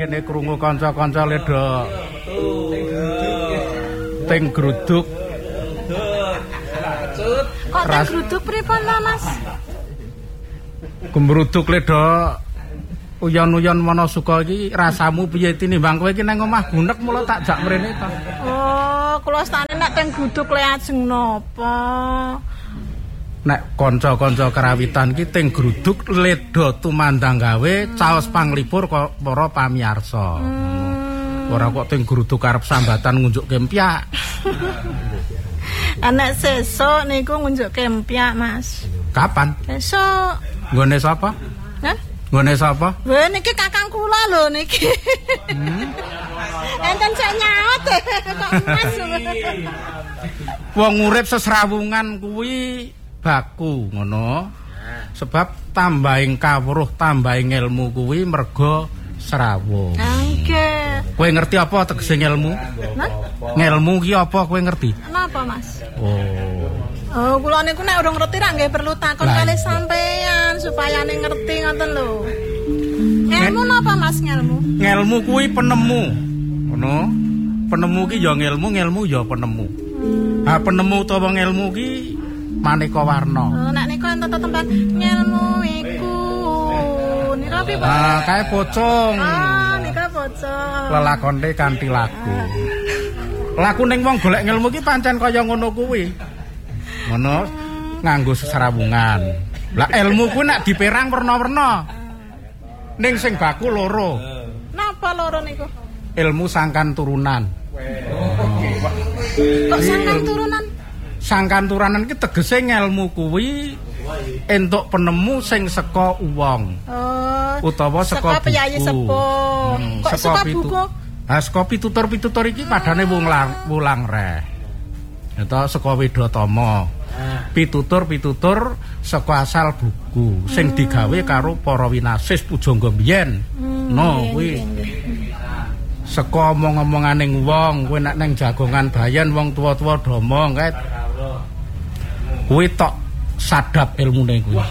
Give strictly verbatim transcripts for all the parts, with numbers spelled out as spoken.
kene krungu kanca-kanca leda teng gruduk. Kok teng gruduk pripun to, Mas? Gembruduk leda uyon-uyon Manasuka iki rasamu piye tinimbang kowe iki nang omah gunek mula tak jak mrene to. Oh, kula stane nek teng gruduk le ajeng napa? Nek kanca-kanca karawitan ki teng gruduk leda tumandang gawe caos panglipur kok para pamirsa. Hmm. Ora kok teng gruduk arep sambatan ngunjuk kempyak. Anak sesuk niku ngunjuk kempyak, Mas. Kapan? Sesuk. Nggone sapa? Hah? Nggone sapa? Wah, niki kakang kula lho niki. Hmm. Enten sik nyaut kok Mas. Wong urip sesrawungan kuwi baku ngono. Sebab tambahing kawruh, tambahing ilmu kuwi merga serawung. Nggih. Kowe ngerti apa tegese ngelmu? Hah? Ngelmu ki apa kowe ngerti? Napa, Mas? Oh. Oh, kula niku nek urung ngerti ra nggih perlu takon kalih sampean supaya ning ngerti ngoten lho. Ngelmu napa, Mas, ngelmu? Ngelmu kuwi penemu. Ngono. Penemu ki ya ngelmu, ngelmu ya penemu. Hmm. Ha penemu utawa ngelmu ki maneka warna. Oh, nek niku enten tempat ngelmu iku. Nika piye? Ah, kae pocong. Ah, nika pocong. Lelakone kanthi lagu. Laku ning wong golek ngelmu ki pancen kaya ngono kuwi. Ngono nganggo sesarawungan. Lah ilmu kuwi nek diperang werna-werna. Ning sing baku loro. Napa loro niku? Ilmu sangkan turunan. Kok sangkan turunan? Sangkan turunan ki tegese ngelmu kuwi entuk penemu sing saka wong. Oh. Utawa saka piyayi sepuh. Hmm, Kok saka buku? Ha saka pitutur-pitutur iki padane wulang wulang reh. Eta saka Wedatama. Pitutur-pitutur saka asal buku sing digawe karo para winasis pujangga biyen. No kuwi. Saka omong-omonganing wong, kowe nek ning jagongan bayan wong tuwa-tuwa domong kae. Kuwi tok sadap ilmune kuwi.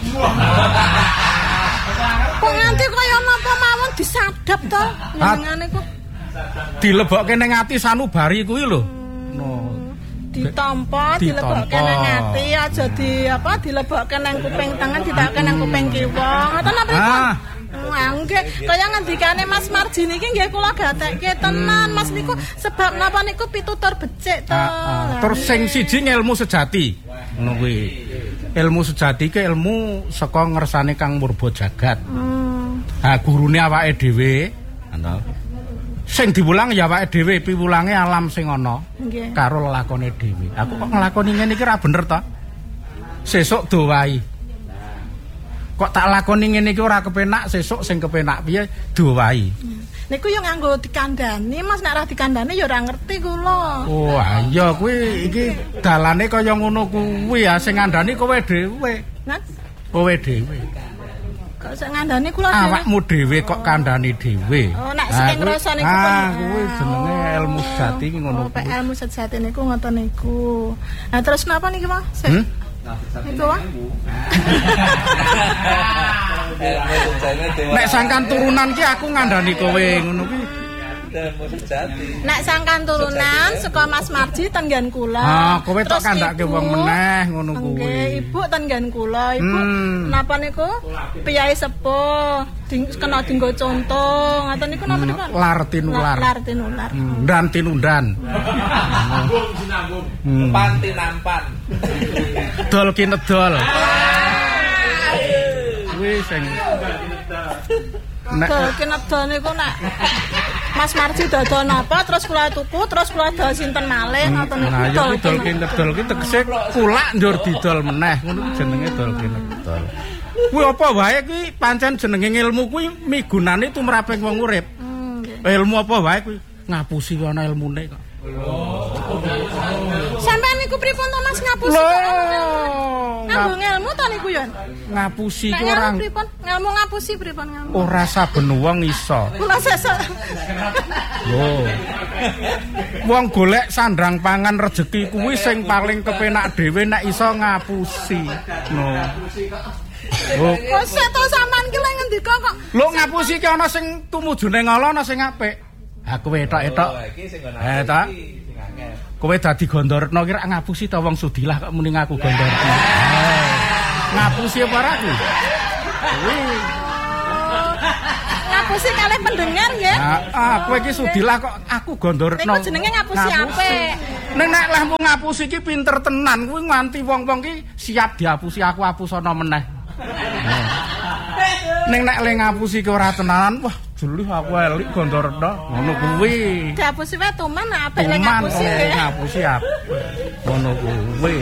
Kok nganti kaya napa mawon disadap to jenengane ku? Dilebokke ning ati sanubari kuwi lho. No. Ditampa, dilebokke nang ati, aja di apa dilebokke nang kuping tengen, ditakke nang kuping kiwa. Ngoten napa? Ah. Wah, nggih, kaya ngendikane Mas Marji niki nggih kula gatekke tenan, Mas niku sebab napa niku pitutur becik to. Ah, ah. Terus sing siji ilmu sejati. Ngono kuwi. Ilmu sejati ke ilmu saka ngersane Kang Murba Jagat. Hmm. Ha gurune awake dhewe, ngono. Sing diwulang ya awake dhewe, piwulange alam sing ana karo lelakone dhewe. Aku kok nglakoni ngene iki ra bener to? Sesuk do wae. Kok tak lakoni ngene iki ora kepenak, sesuk sing kepenak piye do wae. Niku yo nganggo dikandani, Mas, nek ora dikandani ya ora ngerti kula. Oh, iya kuwi iki dalane kaya ngono kuwi ya sing ngandani kowe dhewe. Nah, kowe dhewe. Kok sing ngandani kula dhewe. Awakmu dhewe kok kandhani dhewe. Oh, nek sing ngrasa niku ah, kuwi jenenge ilmu sejati iki ngono kuwi. Oh, ilmu sejati niku ngoten niku. Nah, terus napa niki, Mas? Hmm? Niku wae. Nek sangkan turunan ki aku ngandani kowe ngono kuwi. Nek sangkan turunan saka Mas Marji tenggen kula. Ah, kowe tok kandhake wong meneh ngono kuwi. Nggih, Ibu tenggen kula. Ibu napa niku? Piyayi sepuh, kena dienggo contoh. Ngoten niku napa niku? Lar tinular. Lar tinular. Ndan tinundan. Nampan tinampan. Dol kinedol. Kuwi sing nek kinedol niku nek Mas Marji dodol napa terus kula tuku terus kula dol sinten malih ngoten niku. Nah, ya dol kinedol ki tegese kulak ndur didol meneh ngono jenenge dol kinedol. Kuwi apa wae kuwi pancen jenenge ilmu kuwi migunane tumraping wong urip. Ilmu apa wae kuwi ngapusi ana ilmune kok. Sampeyan niku pripun to Mas ngapusi? Nganggo ngelmu to niku yo? Ngapusi ki ora. Ngelmu ngapusi pripun ngelmu? Ora saben wong iso. Kula sesuk. Lho. Wong golek sandang pangan rejeki kuwi sing paling kepenak dhewe nek iso ngapusi. No. Oh. Kok seto sampean ki lek ngendika kok. Lho ngapusi ki ana sing tumujune ngala ana sing apik. Ha kowe etok-etok. Eh ta. Kowe dadi Gondorno ki rak ngapusi ta wong Sudilah kok muni ngaku Gondorno. Ngapusi apa ora ku? Kuwi ngapusi kalih pendengar nggih. Ah, kowe iki Sudilah kok aku Gondorno. Niku jenenge ngapusi apik. Nek nek lehmu ngapusi iki pinter tenan kuwi nganti wong-wong ki siap diapusi aku apusana meneh. Ning nek le ngapusi ki ora tenanan, wah jeli aku elik Gondorno ngono kuwi. Diapusi wae tuman apik le ngapusi nggih. Ngapusi apik. Ngono kuwi.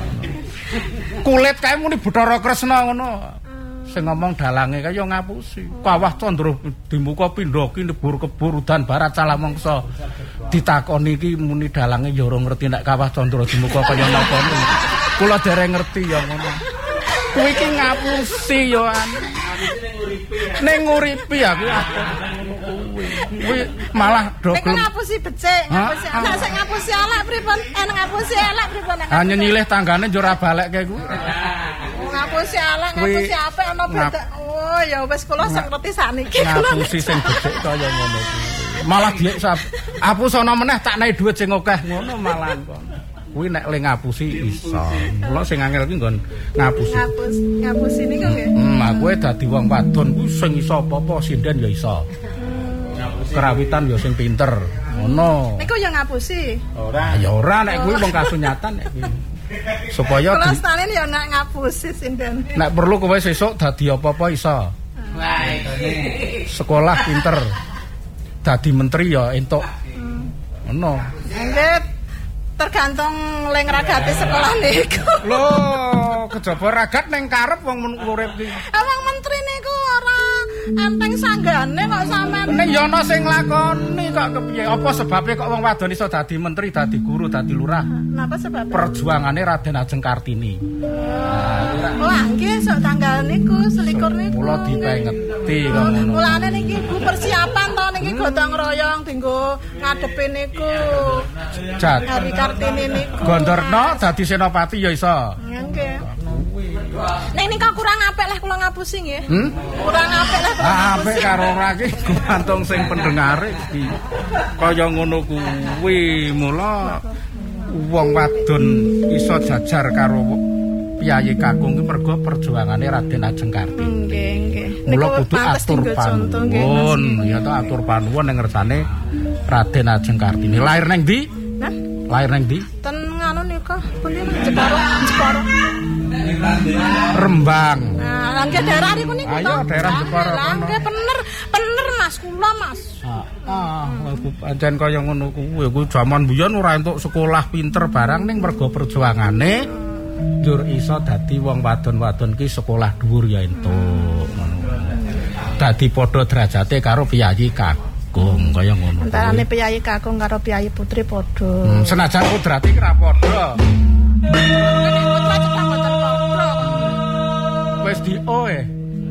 Kulit kae muni Bathara Kresna ngono. Sing ngomong dalange kaya ngapusi. Kawah Candra dimuka pindha ki nebur kebur udan barat salamangsa. Ditakoni iki muni dalange ya ora ngerti nek Kawah Candra dimuka kaya napa. Kula dereng ngerti ya ngono. Kuwi iki ngapusi ya an. Ning nguripi aku kuwi malah do gelem. Nek ngapusi becik, ngapusi ana sing ngapusi elek pripun? Eh ngapusi elek pripun? Ha nyilih tanggane yo ora balekke kuwi. Ngapusi elek, ngapusi apik ana beda. Oh ya wis kula sing ngerti sakniki. Ngapusi sing becik kaya ngono kuwi. Malah dhiek apusana meneh tak naik dhuwit sing akeh ngono malah kono. Kuwi nek le ngapusi iso. Mula sing angel ki nggon ngapusi. Ngapus, ngapusi niku nggih. Hmm, aku dadi wong wadon kuwi sing iso apa-apa sinden ya iso. Kerawitan ya sing pinter. Ngono. Niku ya ngapusi. Ora. Ya ora nek kuwi wong kasunyatan nek kuwi. Supaya Kalau stane ya nek ngapusi sinden. Nek perlu kowe sesuk dadi apa-apa iso. Wah, sekolah pinter. Dadi menteri ya entuk. Ngono. Nggih. Tergantung leng ragate sekolah niku. Lho, kejaba ragat ning karep wong urip iki. Wong menteri niku ora enteng sanggane kok sampean. Nek ya ana sing nglakoni kok kepiye? Apa sebabe kok wong wadon iso dadi menteri, dadi guru, dadi lurah? Napa sebab? Perjuangane Raden Ajeng Kartini. Wah, nggih sok tanggal niku selikur niku. Mula dipengeti kok ngono. Mulane niki Bu persiapan to niki gotong royong dienggo ngadepi niku. Jat. Hari Kartini niku. Gondorno dadi senopati ya iso. Nggih. Nek nika kurang apik lah kula ngapusi nggih. Hmm? Kurang apik lah. Ah, apik karo ora ki gumantung sing pendengare iki. Kaya ngono kuwi mula wong wadon iso jajar karo Piyayi Kakung ki mergo perjuangane Raden Ajeng Kartini. Nggih, nggih. Mula kudu atur panuwun, ya ta atur panuwun ning ngersane Raden Ajeng Kartini. Lair ning ndi? Hah? Lair ning ndi? Ten nganu nika, pundi Jepara, Jepara. Rembang. Nah, nggih daerah niku niku to. Ayo daerah Jepara kono. Nggih bener, bener Mas kula Mas. Ah, pancen kaya ngono kuwi. Kuwi jaman biyen ora entuk sekolah pinter barang ning mergo perjuangane njur iso dadi wong wadon-wadon ki sekolah dhuwur ya entuk. Dadi padha derajate karo Piyayi Kakung kaya ngono. Antarane Piyayi Kakung karo Piyayi Putri padha. Hmm, senajan kudrate ki ra padha. Wis di oe.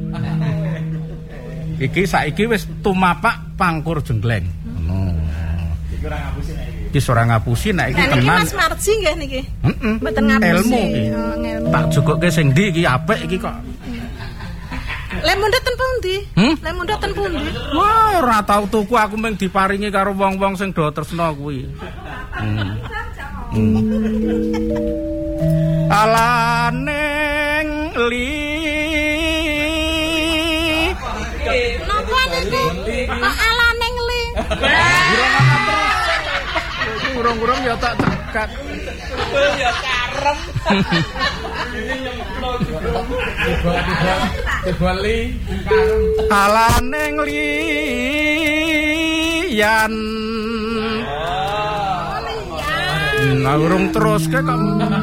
Iki saiki wis tumapak pangkur jenggleng. Ngono. Iki ora ngapusi nek iki. Iki ora ngapusi nek iki tenan. Niki Mas Marji nggih niki. Heeh. Mboten ngapusi. Ilmu iki. Tak jukuke sing ndi iki apik iki kok. Lek mundhut ten pundi? Hmm? Lek mundhut ten pundi? Wah, ora tau tuku aku mung diparingi karo wong-wong sing do tresna kuwi. Hmm. Hmm. Alaning li Napa niku? Alaning li. Urung-urung ya tak cekat. Ya karem. Kebali Alaning liyan. Oh, liyan. Nah, urung terus ke kok.